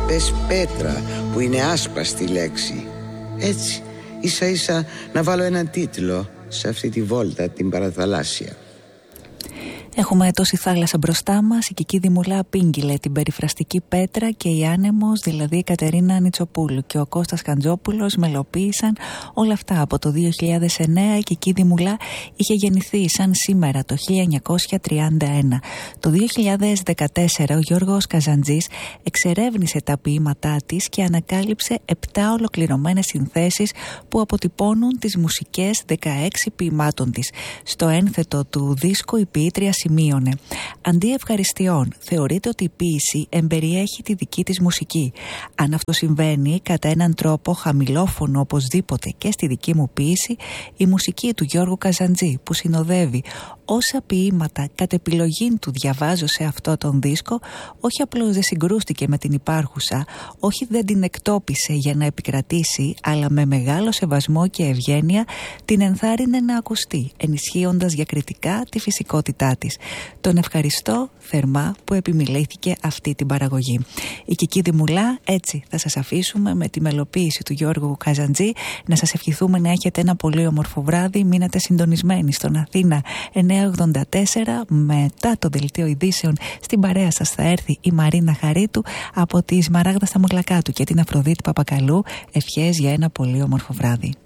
Πες πέτρα, που είναι άσπαστη λέξη. Έτσι, ίσα ίσα να βάλω έναν τίτλο σε αυτή τη βόλτα την παραθαλάσσια. Έχουμε τόση θάλασσα μπροστά μας. Η Κική Δημουλά πήγγειλε την περιφραστική πέτρα και η άνεμος, δηλαδή η Κατερίνα Νιτσοπούλου και ο Κώστας Καντζόπουλος μελοποίησαν όλα αυτά από το 2009. Η Κική Δημουλά είχε γεννηθεί σαν σήμερα το 1931. Το 2014 ο Γιώργος Καζαντζής εξερεύνησε τα ποίηματά της και ανακάλυψε 7 ολοκληρωμένες συνθέσεις που αποτυπώνουν τις μουσικές 16 ποιμάτων της. Στο ένθετο του δίσκου η ποιήτρια σημείωνε: αντί ευχαριστειών, θεωρείται ότι η ποίηση εμπεριέχει τη δική της μουσική. Αν αυτό συμβαίνει κατά έναν τρόπο χαμηλόφωνο οπωσδήποτε και στη δική μου ποίηση, η μουσική του Γιώργου Καζαντζή που συνοδεύει όσα ποίηματα κατ' επιλογή του διαβάζω σε αυτό τον δίσκο, όχι απλώς δεν συγκρούστηκε με την υπάρχουσα, όχι δεν την εκτόπισε για να επικρατήσει, αλλά με μεγάλο σεβασμό και ευγένεια την ενθάρρυνε να ακουστεί, ενισχύοντας διακριτικά τη φυσικότητά της. Τον ευχαριστώ θερμά που επιμιλήθηκε αυτή την παραγωγή. Η Κική Δημουλά, έτσι θα σας αφήσουμε με τη μελοποίηση του Γιώργου Καζαντζή. Να σας ευχηθούμε να έχετε ένα πολύ όμορφο βράδυ. Μείνατε συντονισμένοι στον Αθήνα 984. Μετά το δελτίο ειδήσεων στην παρέα σας θα έρθει η Μαρίνα Χαρίτου από τη Σμαράγδα στα Μουρλακάτου και την Αφροδίτη Παπακαλού. Ευχές για ένα πολύ όμορφο βράδυ.